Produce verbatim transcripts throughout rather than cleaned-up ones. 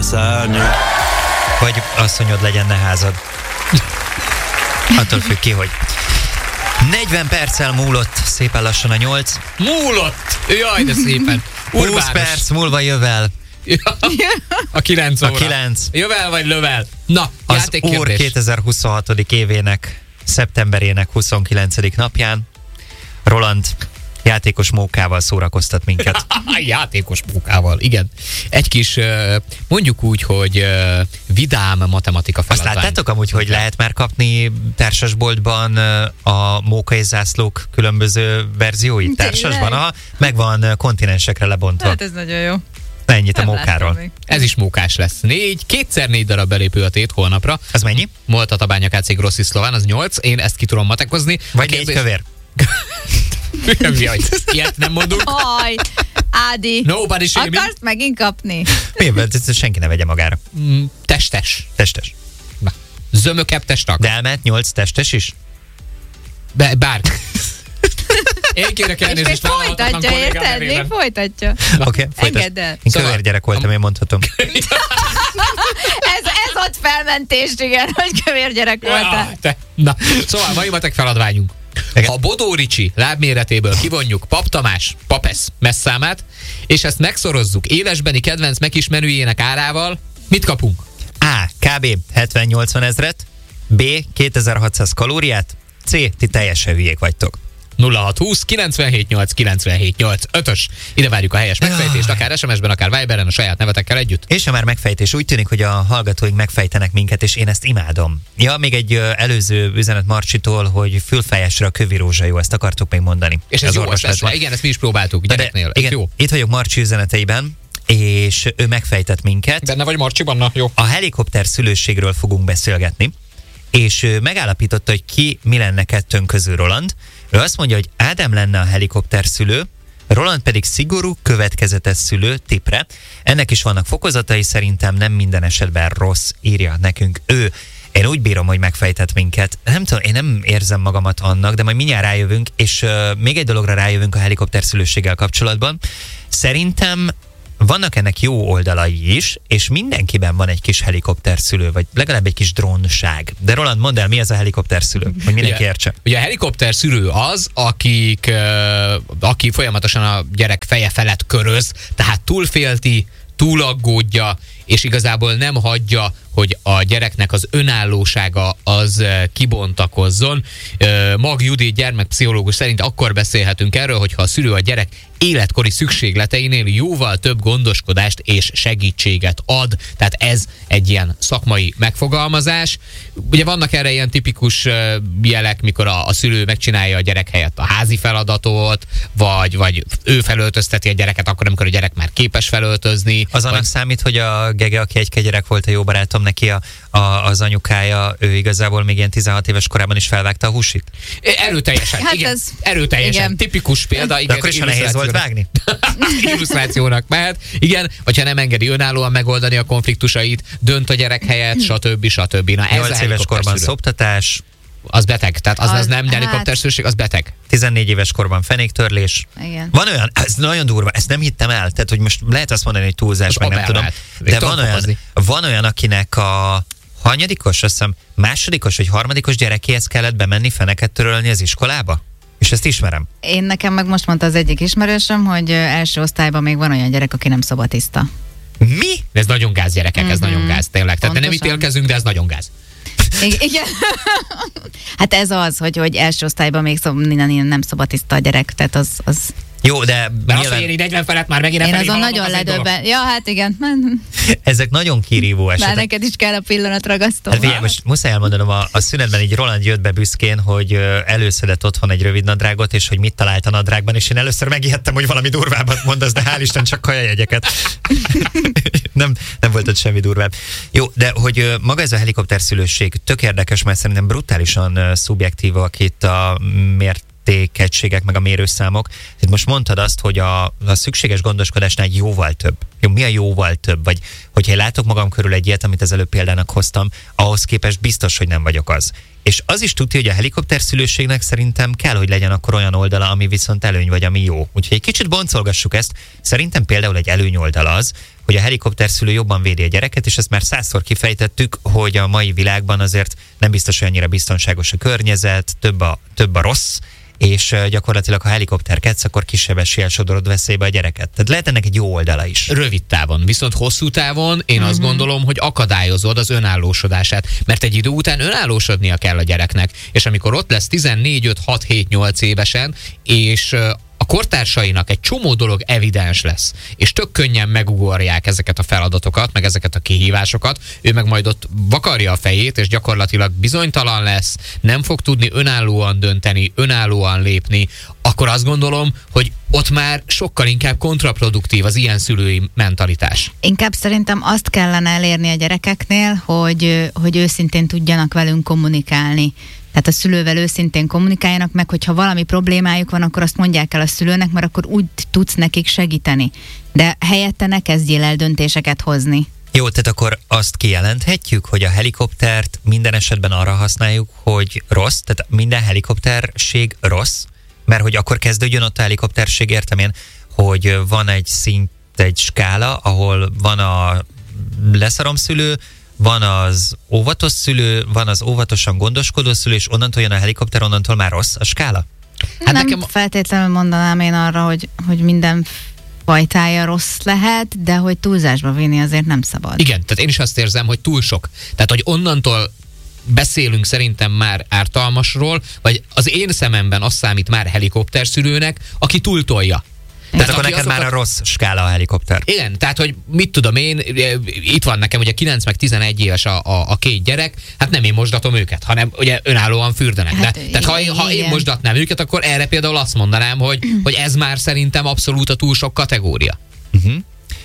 szárnyú. Vagy asszonyod legyen, ne házad. Attól függ ki, hogy. negyven perccel múlott szépen lassan a nyolc. Múlott! Jaj, de szépen. Urbános. húsz perc múlva jövel. A kilenc óra. A kilenc. Jövel vagy lövel? Na, Az játékkérdés. Úr kétezer-huszonhatodik évének, szeptemberének huszonkilencedik napján Roland játékos mókával szórakoztat minket. Játékos mókával, igen. Egy kis, mondjuk úgy, hogy vidám matematika Azt feladvány. láttátok amúgy, hogy lehet már kapni társasboltban a móka és zászlók különböző verzióit? Társasban? Aha, megvan kontinensekre lebontva. Hát ez nagyon jó. Ennyit a Nem mókáról. láttam még. Ez is mókás lesz. Négy, kétszer négy darab belépő a tét holnapra. Az mennyi? Molta Tabánya ká cé Grossi Szlován, az nyolc. Én ezt ki tudom matekozni. Vagy A négy kérdés- kövér? Mi, hogy ilyet nem mondunk? Aj, Ádi, Nobody shaming. akarsz megint kapni? Mivel? Ezt senki ne vegye magára. Mm, testes. Testes. Na. Zömökebb testag. De elmehet nyolc testes is? Be, bár. Én kérek És elnézést még vállalhatatlan folytatja, kollégám érted? Még nevében. folytatja. Oké, okay, Engedd el. Én Szóval- kövér gyerek voltam, én mondhatom. Ez, ez ott felmentést, igen, hogy kövér gyerek voltál. Ja, te. Na, szóval mai matek feladványunk. Igen. Ha Bodó Ricsi lábméretéből kivonjuk Pap Tamás, Papesz messzámát, és ezt megszorozzuk élesbeni kedvenc megis-menüjének árával, mit kapunk? A. Kb. hetven-nyolcvan ezret. B. kétezer-hatszáz kalóriát. C. Ti teljesen hülyék vagytok. nulla hat húsz kilencvenhét nyolc kilencvenhét nyolc ötös. Ide várjuk a helyes megfejtést, akár es em es-ben, akár Viberen a saját nevetekkel együtt. És ha már megfejtés, úgy tűnik, hogy a hallgatóink megfejtenek minket, és én ezt imádom. Ja, még egy ö, előző üzenet Marcsitól, hogy fülfájásra a kövirózsa jó, ezt akartuk még mondani. És ez Az jó, ezt, orvoslásban. ezt, igen, ezt mi is próbáltuk gyereknél. Ez igen, jó. itt vagyok Marcsi üzeneteiben, és ő megfejtett minket. Benne vagy Marcsiban? Na, jó. A helikopter szülőségről fogunk beszélgetni, és ő megállapította, hogy ki mi lenne kettőnk közül Roland. Ő azt mondja, hogy Ádám lenne a helikopter szülő, Roland pedig szigorú, következetes szülő tipre. Ennek is vannak fokozatai, szerintem nem minden esetben rossz, írja nekünk ő. Én úgy bírom, hogy megfejtett minket. Nem tudom, én nem érzem magamat annak, de majd mindjárt rájövünk, és uh, még egy dologra rájövünk a helikopter szülőséggel kapcsolatban. Szerintem vannak ennek jó oldalai is, és mindenkiben van egy kis helikopterszülő, vagy legalább egy kis drónság. De Roland, mondd el, mi ez a helikopterszülő? Hogy mindenki Ugye- értse. Ugye a helikopter szülő az, akik, uh, aki folyamatosan a gyerek feje felett köröz, tehát túlfélti, túlaggódja, és igazából nem hagyja, hogy a gyereknek az önállósága az uh, kibontakozzon. Uh, Mag Judit gyermekpszichológus szerint akkor beszélhetünk erről, hogyha a szülő a gyerek életkori szükségleteinél jóval több gondoskodást és segítséget ad. Tehát ez egy ilyen szakmai megfogalmazás. Ugye vannak erre ilyen tipikus uh, jelek, mikor a, a szülő megcsinálja a gyerek helyett a házi feladatot, vagy, vagy ő felöltözteti a gyereket akkor, amikor a gyerek már képes felöltözni. Az annak vagy... számít, hogy a Gege, aki egy kegyerek volt, a jó barátom, neki a, a, az anyukája, ő igazából még ilyen tizenhat éves korában is felvágta a húsit? Erőteljesen, Hát igen. ez- Erőteljesen, igen. tipikus példa. De Igen, akkor is a nehéz volt vágni? Illusztrációnak mehet. Igen, vagy ha nem engedi önállóan megoldani a konfliktusait, dönt a gyerek helyett, stb. stb. Na, ez a nyolc éves helikopterszülő. korban szoptatás, Az beteg, tehát az, az, Az- nem hát- helikopterszülőség, az beteg. tizennégy éves korban fenéktörlés. Igen. Van olyan, ez nagyon durva, ezt nem hittem el, tehát hogy most lehet azt mondani, hogy túlzás, Az meg nem tudom, aberrált. Még de tudom van olyan, fokozni. van olyan, akinek a hanyadikos, azt hiszem, másodikos vagy harmadikos gyerekéhez kellett bemenni feneket törölni az iskolába? És ezt ismerem. Én nekem meg most mondta az egyik ismerősöm, hogy ö, első osztályban még van olyan gyerek, aki nem szobatiszta. Mi? De ez nagyon gáz, gyerekek, ez Mhm. nagyon gáz, tényleg. Tehát nem Pontosan. ítélkezünk, de ez nagyon gáz. I- Igen. Hát ez az, hogy, hogy első osztályban még szob, nem, nem szobatiszta a gyerek, tehát az... az Jó, de Mert azt, hogy nyilván én így negyven felett már megint én elfelé azon haladok, nagyon az egy dolog. ledöbben. Ja, hát igen. ezek nagyon kirívó Már esetek. neked is kell a pillanatragasztó. Hát figyelj, most muszáj elmondanom, a, a szünetben így Roland jött be büszkén, hogy ö, előszedett otthon egy rövid nadrágot, és hogy mit talált a nadrágban, és én először megijedtem, hogy valami durvábbat mondasz, de hál' Isten csak kajajegyeket. nem, nem volt ott semmi durvább. Jó, de hogy ö, maga ez a helikopterszülőség tök érdekes, mert szerintem brutálisan ö, szubjektívak itt a mért mértékegységek, meg a mérőszámok. Itt most mondtad azt, hogy a, a szükséges gondoskodásnál jóval több. Jó, mi a jóval több? Vagy hogyha én látok magam körül egy ilyet, amit az előbb példának hoztam, ahhoz képest biztos, hogy nem vagyok az. És az is tudja, hogy a helikopterszülőségnek szerintem kell, hogy legyen akkor olyan oldala, ami viszont előny, vagy ami jó. Úgyhogy egy kicsit boncolgassuk ezt. Szerintem például egy előny oldala az, hogy a helikopterszülő jobban védi a gyereket, és ezt már százszor kifejtettük, hogy a mai világban azért nem biztos, hogy annyira biztonságos a környezet, több a, több a rossz, és gyakorlatilag ha helikopterkedsz, akkor kisebb eséllyel sodorod veszélybe a gyereket. Tehát lehet ennek egy jó oldala is. Rövid távon, viszont hosszú távon én uh-huh. azt gondolom, hogy akadályozod az önállósodását, mert egy idő után önállósodnia kell a gyereknek, és amikor ott lesz tizennégy, öt, hat, hét, nyolc évesen, és a kortársainak egy csomó dolog evidens lesz, és tök könnyen megugorják ezeket a feladatokat, meg ezeket a kihívásokat, ő meg majd ott vakarja a fejét, és gyakorlatilag bizonytalan lesz, nem fog tudni önállóan dönteni, önállóan lépni, akkor azt gondolom, hogy ott már sokkal inkább kontraproduktív az ilyen szülői mentalitás. Inkább szerintem azt kellene elérni a gyerekeknél, hogy, hogy őszintén tudjanak velünk kommunikálni. Tehát a szülővel őszintén kommunikáljanak meg, hogyha valami problémájuk van, akkor azt mondják el a szülőnek, mert akkor úgy tudsz nekik segíteni. De helyette ne kezdjél el döntéseket hozni. Jó, tehát akkor azt kijelenthetjük, hogy a helikoptert minden esetben arra használjuk, hogy rossz, tehát minden helikopterség rossz, mert hogy akkor kezdődjön ott a helikopterség, értem én, hogy van egy szint, egy skála, ahol van a leszaromszülő, van az óvatos szülő, van az óvatosan gondoskodó szülő, és onnantól jön a helikopter, onnantól már rossz a skála? Hát nem nekem... feltétlenül mondanám én arra, hogy, hogy minden fajtája rossz lehet, de hogy túlzásba vinni azért nem szabad. Igen, tehát én is azt érzem, hogy túl sok. Tehát, hogy onnantól beszélünk szerintem már ártalmasról, vagy az én szememben az számít már helikopterszülőnek, aki túltolja. Tehát akkor neked azokat... már a rossz skála a helikopter. Igen, tehát, hogy mit tudom én, itt van nekem ugye kilenc meg tizenegy éves a, a, a két gyerek, hát nem én mosdatom őket, hanem ugye önállóan fürdenek. Hát, de, tehát ha, ha én mosdatnám őket, akkor erre például azt mondanám, hogy, hogy ez már szerintem abszolút a túl sok kategória. Uh-huh.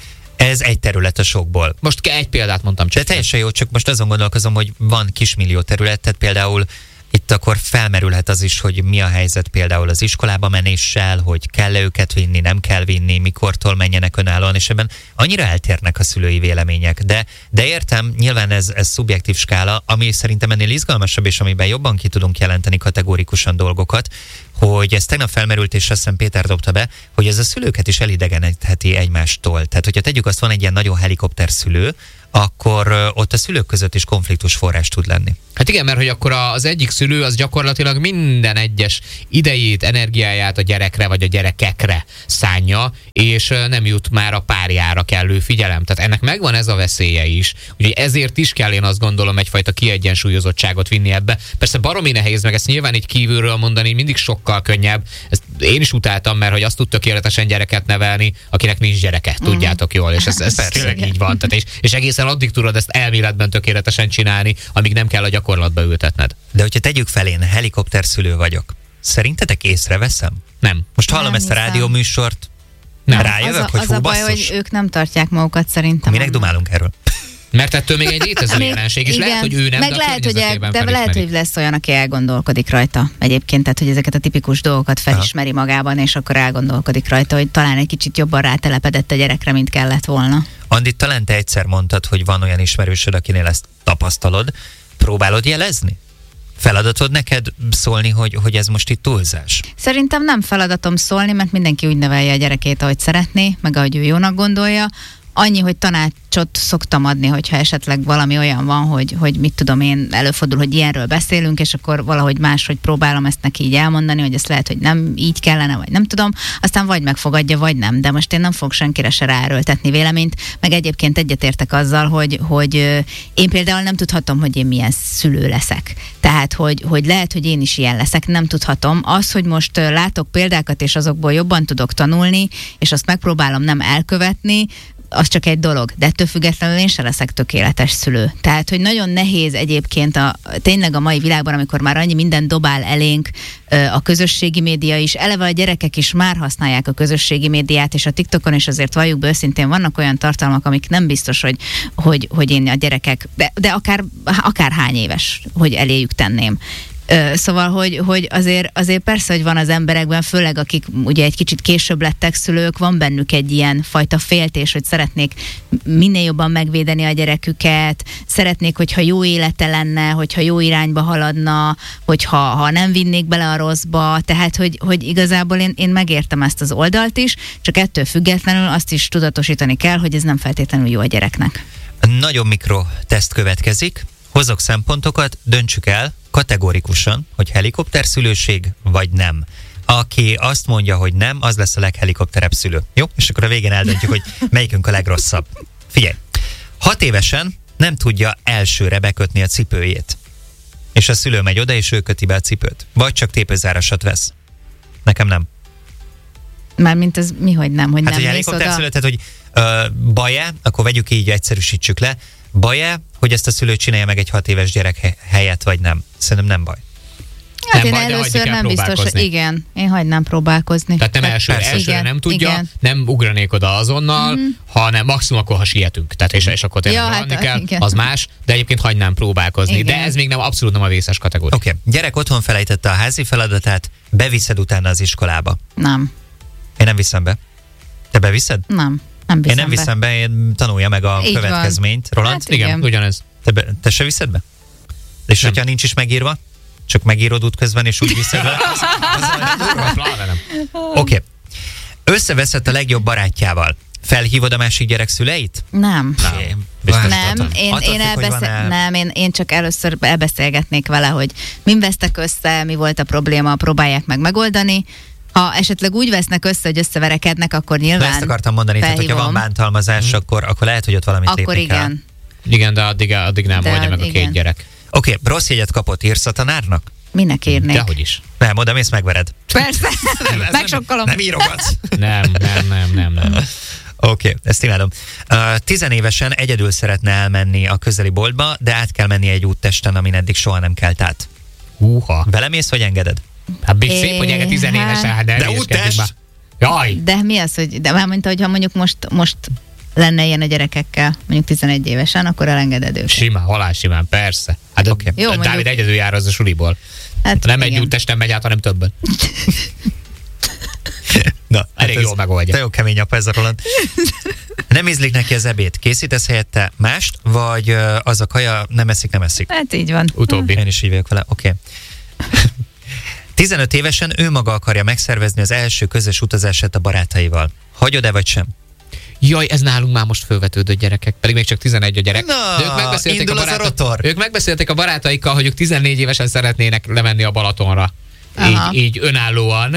Ez egy terület a sokból. Most egy példát mondtam csak. De teljesen jó, csak most azon gondolkozom, hogy van kismillió terület, tehát például itt akkor felmerülhet az is, hogy mi a helyzet például az iskolába menéssel, hogy kell őket vinni, nem kell vinni, mikortól menjenek önállóan, és ebben annyira eltérnek a szülői vélemények. De, de értem, nyilván ez, ez szubjektív skála, ami szerintem ennél izgalmasabb, és amiben jobban ki tudunk jelenteni kategórikusan dolgokat, hogy ez tegnap felmerült, és azt hiszem Péter dobta be, hogy ez a szülőket is elidegenítheti egymástól. Tehát, hogyha tegyük azt, van egy ilyen nagyon helikopter szülő, akkor ott a szülők között is konfliktus forrás tud lenni. Hát igen, mert hogy akkor az egyik szülő az gyakorlatilag minden egyes idejét, energiáját a gyerekre vagy a gyerekekre szánja, és nem jut már a párjára kellő figyelem. Tehát ennek megvan ez a veszélye is. Úgyhogy ezért is kell, én azt gondolom, egyfajta kiegyensúlyozottságot vinni ebbe. Persze baromi nehéz, meg ezt nyilván így kívülről mondani, mindig sokkal könnyebb. Ezt én is utáltam, mert hogy azt tud tökéletesen gyereket nevelni, akinek nincs gyereke, mm. tudjátok jól, és ez, ez tényleg így van. Tehát és, és egészen addig tudod ezt elméletben tökéletesen csinálni, amíg nem kell a gyakorlatba ültetned. De hogyha tegyük fel, én helikopterszülő vagyok, szerintetek észreveszem? Nem. Most hallom nem ezt hiszem. a rádióműsort, nem. rájövök, az a, hogy az hú, a baj, basszus. hogy ők nem tartják magukat szerintem. Minek dumálunk erről? Mert ettől még egy létező jelenség, és igen. lehet, hogy ő nem, meg de lehet, hogy el, de felismeri. lehet, hogy lesz olyan, aki elgondolkodik rajta egyébként, tehát hogy ezeket a tipikus dolgokat felismeri Aha. magában, és akkor elgondolkodik rajta, hogy talán egy kicsit jobban rátelepedett a gyerekre, mint kellett volna. Andi, talán te egyszer mondtad, hogy van olyan ismerősöd, akinél ezt tapasztalod. Próbálod jelezni? Feladatod neked szólni, hogy, hogy ez most itt túlzás? Szerintem nem feladatom szólni, mert mindenki úgy nevelje a gyerekét, ahogy szeretné, meg ahogy ő jónak gondolja. Annyi, hogy tanácsot szoktam adni, hogyha esetleg valami olyan van, hogy, hogy mit tudom én, előfordul, hogy ilyenről beszélünk, és akkor valahogy máshogy próbálom ezt neki így elmondani, hogy ezt lehet, hogy nem így kellene, vagy nem tudom. Aztán vagy megfogadja, vagy nem. De most én nem fogok senkire se ráerőltetni véleményt, meg egyébként egyetértek azzal, hogy, hogy én például nem tudhatom, hogy én milyen szülő leszek. Tehát, hogy, hogy lehet, hogy én is ilyen leszek, nem tudhatom. Az, hogy most látok példákat, és azokból jobban tudok tanulni, és azt megpróbálom nem elkövetni, az csak egy dolog, de ettől függetlenül én se leszek tökéletes szülő. Tehát, hogy nagyon nehéz egyébként a, tényleg a mai világban, amikor már annyi minden dobál elénk, a közösségi média is, eleve a gyerekek is már használják a közösségi médiát, és a TikTokon is azért valljuk be őszintén, vannak olyan tartalmak, amik nem biztos, hogy, hogy, hogy én a gyerekek, de, de akár, akár hány éves, hogy eléjük tenném. Szóval, hogy, hogy azért, azért persze, hogy van az emberekben, főleg akik ugye egy kicsit később lettek szülők, van bennük egy ilyen fajta féltés, hogy szeretnék minél jobban megvédeni a gyereküket, szeretnék, hogyha jó élete lenne, hogyha jó irányba haladna, hogyha ha nem vinnék bele a rosszba, tehát, hogy, hogy igazából én, én megértem ezt az oldalt is, csak ettől függetlenül azt is tudatosítani kell, hogy ez nem feltétlenül jó a gyereknek. Nagyon mikro teszt következik, hozok szempontokat, döntsük el kategórikusan, hogy helikopterszülőség vagy nem. Aki azt mondja, hogy nem, az lesz a leghelikopterebb szülő. Jó? És akkor a végén eldöntjük, hogy melyikünk a legrosszabb. Figyelj, hat évesen nem tudja elsőre bekötni a cipőjét. És a szülő megy oda, és ő köti be a cipőt. Vagy csak tépőzárasat vesz. Nekem nem. Mármint ez mi, hogy nem, hogy hát, nem hogy mész oda? Tehát, hogy uh, baj-e, akkor vegyük így, egyszerűsítsük le, baj-e, hogy ezt a szülő csinálja meg egy hat éves gyerek helyett, vagy nem? Szerintem nem baj. Hát nem én baj, először nem biztos, hogy igen, én hagynám próbálkozni. Tehát nem első, elsőre igen, nem tudja, igen. nem ugranék oda azonnal, mm. hanem maximum akkor, ha sietünk. Tehát és, és akkor tényleg ja, rohanni hát, kell, igen. az más, de egyébként hagynám próbálkozni. Igen. De ez még nem abszolút nem a vészes kategória. Oké, okay. Gyerek otthon felejtette a házi feladatát, beviszed utána az iskolába. Nem. Én nem viszem be. Te beviszed? Nem. Nem viszem én nem be. viszem be, én tanulja meg a Így következményt. Roland? Hát igen, igen. ugyanez. Te, be, te se viszed be? És Nem. hogyha nincs is megírva? Csak megírod útközben, és úgy viszed be? Oké. Okay. Összeveszett a legjobb barátjával. Felhívod a másik gyerek szüleit? Nem. Nem. Biztos Nem, tudom. én, Attól én, függ, hogy elbeszél... van-e- nem én, én csak először elbeszélgetnék vele, hogy min vesztek össze, mi volt a probléma, próbálják meg megoldani. Ha esetleg úgy vesznek össze, hogy összeverekednek, akkor Na, nyilván ezt akartam mondani, tehát hogyha van felhívom. bántalmazás, akkor, akkor lehet, hogy ott valamit Akkor lépni kell. igen. Igen, de addig, addig nem De oldja meg a igen. két gyerek. Oké, okay, rossz jegyet kapott, írsz a tanárnak? Minek írnék? Dehogy is. Nem, oda mész, megvered. Persze, Ez nem- megsokkolom. Nem írogatsz. Nem, nem, nem, nem, nem. Oké, okay, ezt imádom. Uh, tizenévesen egyedül szeretne elmenni a közeli boltba, de át kell menni egy úttesten, amin eddig soha nem kelt át. Húha. Belemész, vagy engeded? Hát még É, szép, hogy enged tizenévesen, hát De ne hülyeskedjünk úttest? már. Jaj! De mi az, hogy, de mármint, hogyha mondjuk most, most lenne ilyen a gyerekekkel, mondjuk tizenegy évesen, akkor elengeded őket. Simán, halál simán, persze. Hát Oké. okay. Jó, Dávid mondjuk- egyedül jár az a suliból. Hát, Nem egy igen. úttesten megy át, hanem többen. Na, Elég ez- jól megoldja. Te jó kemény apa ez a Roland. Nem ízlik neki az ebéd. Készítesz helyette mást, vagy ö, az a kaja nem eszik, nem eszik? Hát így van. Utóbbi. Én is így vagyok vele, oké. Okay. tizenöt évesen ő maga akarja megszervezni az első közös utazását a barátaival. Hagyod-e vagy sem? Jaj, ez nálunk már most fölvetődött gyerekek, pedig még csak tizenegy a gyerek. Na, De ők megbeszélték indul a, az a barátok, rotor. ők megbeszélték a barátaikkal, hogy ők tizennégy évesen szeretnének lemenni a Balatonra. Aha. Így, így önállóan.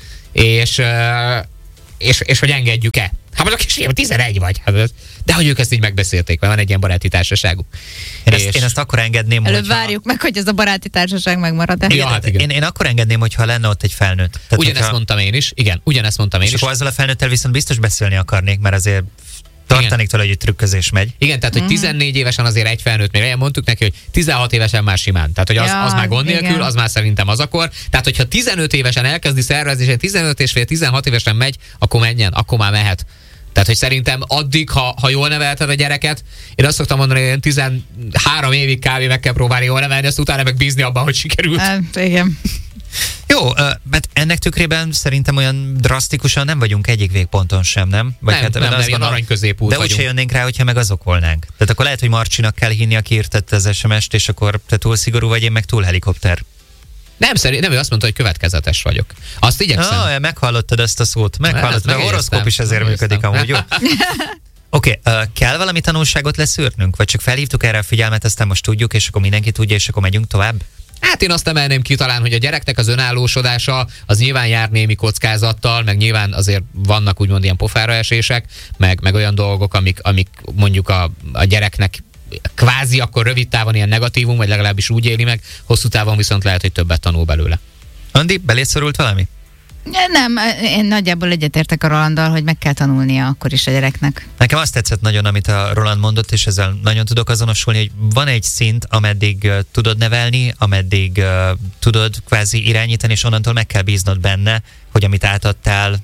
És, ö, és, és hogy engedjük-e? Hát mondjuk, kisém, tizenegy vagy. Hát ez- de hogy ők ezt így megbeszélték, mert van egy ilyen baráti társaságuk. Én, És- ezt, én ezt akkor engedném, Előbb hogyha... várjuk meg, hogy ez a baráti társaság megmarad-e. Ja, Igen, hát igen. Én, én akkor engedném, hogyha lenne ott egy felnőtt. Tehát, Ugyanezt hogyha- mondtam én is, igen, ugyanezt mondtam én És is. akkor azzal a felnőttel viszont biztos beszélni akarnék, mert azért tartanék tőle, hogy egy trükközés megy. Igen, tehát, hogy tizennégy évesen azért egy felnőtt, még mondtuk neki, hogy tizenhat évesen már simán. Tehát, hogy az, Ja, az már gond nélkül, igen. az már szerintem az akkor. Tehát, hogyha tizenöt évesen elkezdi szervezni, és tizenöt és fél, tizenhat évesen megy, akkor menjen, akkor már mehet. Tehát, hogy szerintem addig, ha, ha jól nevelted a gyereket, én azt szoktam mondani, hogy ilyen tizenhárom évig kb. Meg kell próbálni jól nevelni, azt utána meg bízni abban, hogy sikerült. Hát, igen. Jó, ö, mert ennek tükrében szerintem olyan drasztikusan nem vagyunk egyik végponton sem, nem? Vagy Nem, nem, én nem, azt ilyen gondolom, arany középút de úgyse vagyunk. jönnénk rá, hogyha meg azok volnánk. Tehát akkor lehet, hogy Marcsinak kell hinni, aki írtette az es em est, és akkor te túl szigorú vagy, én meg túl helikopter. Nem, szerint, nem, ő azt mondta, hogy következetes vagyok. Azt igyekszem. Ah, meghallottad ezt a szót. Meghallottad. Hát, A horoszkóp is ezért megéreztem. működik amúgy, jó? Oké, okay, uh, kell valami tanulságot leszűrnünk? Vagy csak felhívtuk erre a figyelmet, aztán most tudjuk, és akkor mindenki tudja, és akkor megyünk tovább? Hát én azt emelném ki talán, hogy a gyereknek az önállósodása az nyilván jár némi kockázattal, meg nyilván azért vannak úgymond ilyen pofára esések, meg, meg olyan dolgok, amik, amik mondjuk a, a gyereknek kvázi akkor rövid távon ilyen negatívum, vagy legalábbis úgy éli meg, hosszú távon viszont lehet, hogy többet tanul belőle. Andi, beléd szorult valami? Nem, én nagyjából egyetértek a Rolanddal, hogy meg kell tanulnia akkor is a gyereknek. Nekem azt tetszett nagyon, amit a Roland mondott, és ezzel nagyon tudok azonosulni, hogy van egy szint, ameddig uh, tudod nevelni, ameddig uh, tudod kvázi irányítani, és onnantól meg kell bíznod benne, hogy amit átadtál,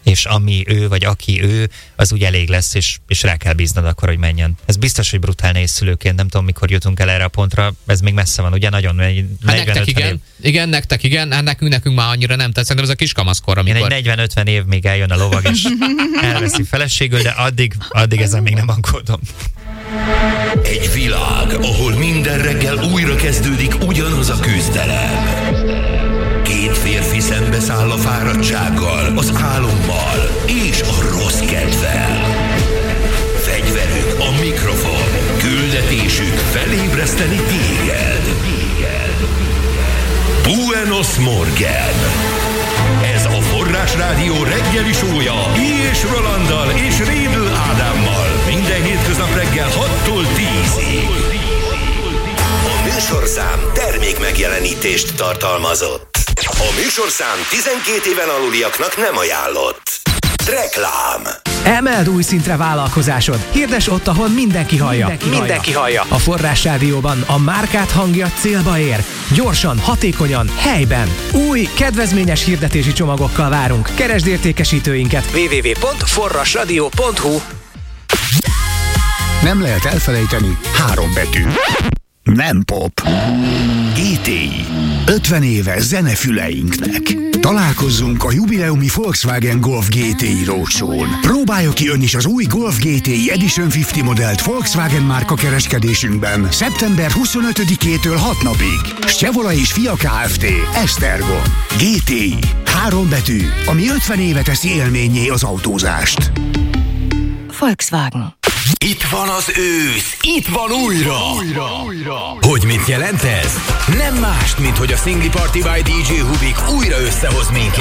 és ami ő, vagy aki ő, az úgy elég lesz, és, és rá kell bíznod akkor, hogy menjen. Ez biztos, hogy brutál nehéz szülőként, nem tudom, mikor jutunk el erre a pontra, ez még messze van, ugye? Nagyon, hát nektek igen, év. igen, nektek igen, hát nekünk, nekünk már annyira nem, tehát szerintem ez a kiskamaszkor, amikor... Én egy negyven-ötven év még eljön a lovag, és elveszi feleségül, de addig, addig ezen még nem aggódom. Egy világ, ahol minden reggel újra kezdődik ugyanaz a küzdelem. Két férfi szembeszáll a fáradtsággal, az álommal és a rossz kedvel. Fegyverük a mikrofon, küldetésük felébreszteni téged. Buenos Morgen! Ez a Forrás Rádió reggeli sója és Rolanddal és Rédl Ádámmal minden hétköznap reggel hattól tízig. A műsorszám termék megjelenítést tartalmazott. A műsorszám tizenkét éven aluliaknak nem ajánlott. Reklám. Emeld új szintre vállalkozásod. Hirdes ott, ahol mindenki hallja. Mindenki, mindenki hallja. hallja. A Forrás Rádióban a márkád hangja célba ér. Gyorsan, hatékonyan, helyben. Új, kedvezményes hirdetési csomagokkal várunk. Keresd értékesítőinket double-u double-u double-u pont forrasradio pont hu. Nem lehet elfelejteni három betű. Nem pop. gé té i. ötven éve zenefüleinknek. Találkozzunk a jubileumi Volkswagen Golf gé té i Roadshow-n. Próbálja ki ön is az új Golf gé té i Edition ötven modellt Volkswagen márka kereskedésünkben. szeptember huszonötödikétől hat napig. Scevola és Fia Kft. Esztergom. gé té i. Három betű, ami ötven éve teszi élménnyé az autózást. Volkswagen. Itt van az ősz, itt van újra. újra. újra. Hogy mit jelent ez? Nem mást, mint hogy a Singli Party by dé dzsé Hubik újra összehoz minket.